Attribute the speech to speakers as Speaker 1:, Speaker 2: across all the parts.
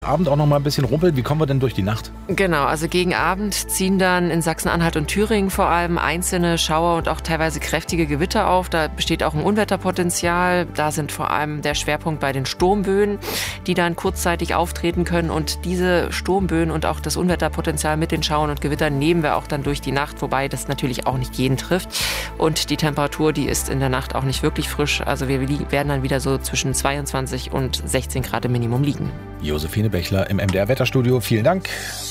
Speaker 1: Abend auch noch mal ein bisschen rumpeln. Wie kommen wir denn durch die Nacht?
Speaker 2: Genau, also gegen Abend ziehen dann in Sachsen-Anhalt und Thüringen vor allem einzelne Schauer und auch teilweise kräftige Gewitter auf. Da besteht auch ein Unwetterpotenzial. Da sind vor allem der Schwerpunkt bei den Sturmböen, die dann kurzzeitig auftreten können. Und diese Sturmböen und auch das Unwetterpotenzial mit den Schauern und Gewittern nehmen wir auch dann durch die Nacht, wobei das natürlich auch nicht jeden trifft. Und die Temperatur, die ist in der Nacht auch nicht wirklich frisch. Also wir werden dann wieder so zwischen 22 und 16 Grad im Minimum liegen.
Speaker 1: Josephine Bechler im MDR-Wetterstudio. Vielen Dank.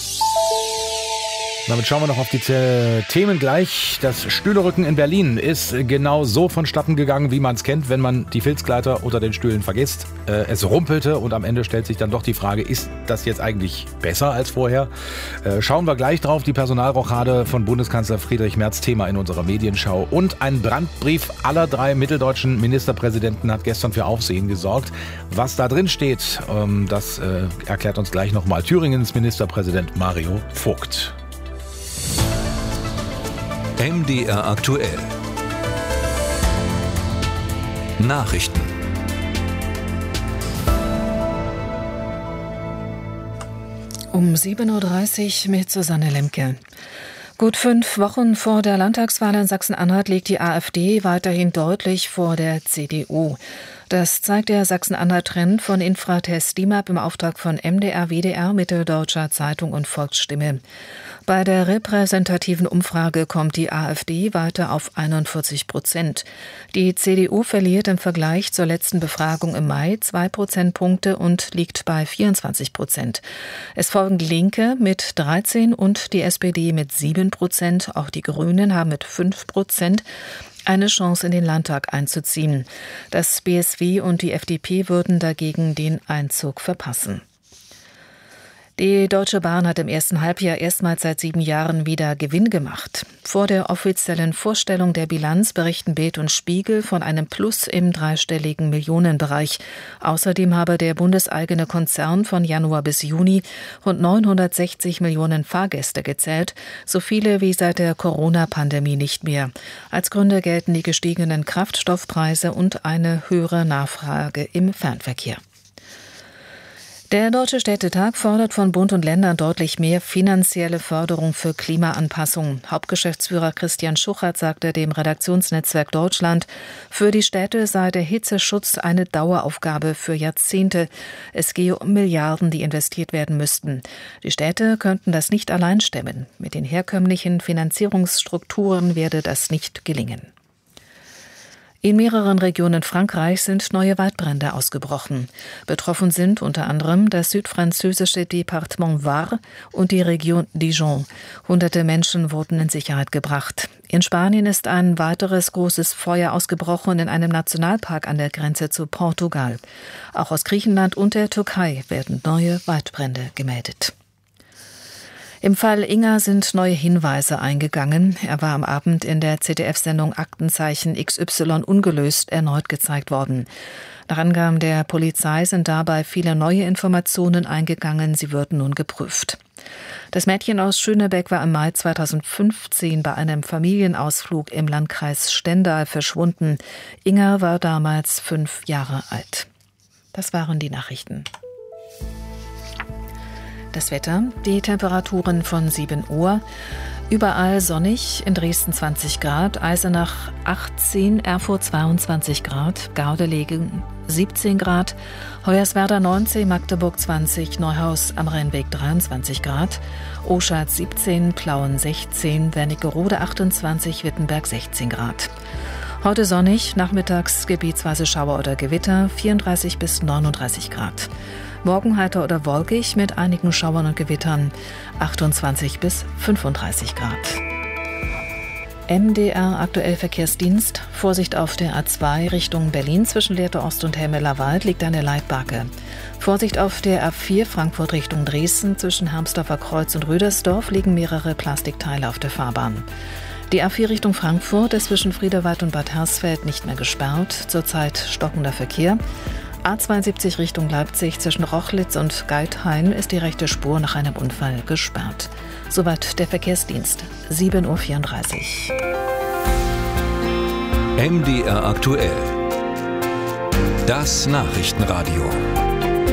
Speaker 1: Damit schauen wir noch auf die Themen gleich. Das Stühlerücken in Berlin ist genau so vonstatten gegangen, wie man es kennt, wenn man die Filzgleiter unter den Stühlen vergisst. Es rumpelte und am Ende stellt sich dann doch die Frage, ist das jetzt eigentlich besser als vorher? Schauen wir gleich drauf. Die Personalrochade von Bundeskanzler Friedrich Merz, Thema in unserer Medienschau. Und ein Brandbrief aller 3 mitteldeutschen Ministerpräsidenten hat gestern für Aufsehen gesorgt. Was da drin steht, das erklärt uns gleich nochmal Thüringens Ministerpräsident Mario Vogt.
Speaker 3: MDR aktuell. Nachrichten.
Speaker 4: Um 7.30 Uhr mit Susanne Lemke. Gut 5 Wochen vor der Landtagswahl in Sachsen-Anhalt liegt die AfD weiterhin deutlich vor der CDU. Das zeigt der Sachsen-Anhalt-Trend von Infratest DIMAP im Auftrag von MDR, WDR, Mitteldeutscher Zeitung und Volksstimme. Bei der repräsentativen Umfrage kommt die AfD weiter auf 41%. Die CDU verliert im Vergleich zur letzten Befragung im Mai 2 Prozentpunkte und liegt bei 24%. Es folgen die Linke mit 13% und die SPD mit 7%. Auch die Grünen haben mit 5% eine Chance, in den Landtag einzuziehen. Das BSW und die FDP würden dagegen den Einzug verpassen. Die Deutsche Bahn hat im ersten Halbjahr erstmals seit 7 Jahren wieder Gewinn gemacht. Vor der offiziellen Vorstellung der Bilanz berichten Bild und Spiegel von einem Plus im dreistelligen Millionenbereich. Außerdem habe der bundeseigene Konzern von Januar bis Juni rund 960 Millionen Fahrgäste gezählt, so viele wie seit der Corona-Pandemie nicht mehr. Als Gründe gelten die gestiegenen Kraftstoffpreise und eine höhere Nachfrage im Fernverkehr. Der Deutsche Städtetag fordert von Bund und Ländern deutlich mehr finanzielle Förderung für Klimaanpassung. Hauptgeschäftsführer Christian Schuchert sagte dem Redaktionsnetzwerk Deutschland, für die Städte sei der Hitzeschutz eine Daueraufgabe für Jahrzehnte. Es gehe um Milliarden, die investiert werden müssten. Die Städte könnten das nicht allein stemmen. Mit den herkömmlichen Finanzierungsstrukturen werde das nicht gelingen. In mehreren Regionen Frankreichs sind neue Waldbrände ausgebrochen. Betroffen sind unter anderem das südfranzösische Departement Var und die Region Dijon. Hunderte Menschen wurden in Sicherheit gebracht. In Spanien ist ein weiteres großes Feuer ausgebrochen in einem Nationalpark an der Grenze zu Portugal. Auch aus Griechenland und der Türkei werden neue Waldbrände gemeldet. Im Fall Inger sind neue Hinweise eingegangen. Er war am Abend in der ZDF-Sendung Aktenzeichen XY ungelöst erneut gezeigt worden. Nach Angaben der Polizei sind dabei viele neue Informationen eingegangen. Sie würden nun geprüft. Das Mädchen aus Schönebeck war im Mai 2015 bei einem Familienausflug im Landkreis Stendal verschwunden. Inger war damals 5 Jahre alt. Das waren die Nachrichten. Das Wetter, die Temperaturen von 7 Uhr. Überall sonnig, in Dresden 20 Grad, Eisenach 18, Erfurt 22 Grad, Gardelegen 17 Grad, Hoyerswerda 19, Magdeburg 20, Neuhaus am Rheinweg 23 Grad, Oschatz 17, Plauen 16, Wernigerode 28, Wittenberg 16 Grad. Heute sonnig, nachmittags gebietsweise Schauer oder Gewitter, 34 bis 39 Grad. Morgen heiter oder wolkig mit einigen Schauern und Gewittern, 28 bis 35 Grad. MDR aktuell Verkehrsdienst. Vorsicht auf der A2 Richtung Berlin zwischen Lehrte Ost und Helmela-Wald liegt eine Leitbacke. Vorsicht auf der A4 Frankfurt Richtung Dresden zwischen Hermsdorfer Kreuz und Rüdersdorf liegen mehrere Plastikteile auf der Fahrbahn. Die A4 Richtung Frankfurt ist zwischen Friedewald und Bad Hersfeld nicht mehr gesperrt. Zurzeit stockender Verkehr. A72 Richtung Leipzig zwischen Rochlitz und Geithain ist die rechte Spur nach einem Unfall gesperrt. Soweit der Verkehrsdienst. 7.34 Uhr.
Speaker 3: MDR aktuell. Das Nachrichtenradio.